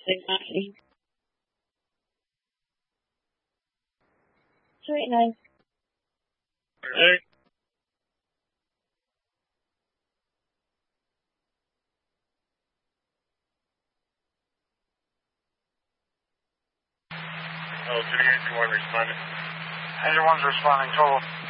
Exactly. Sweet, nice. Hey. Oh, 281 responding. 81's responding total.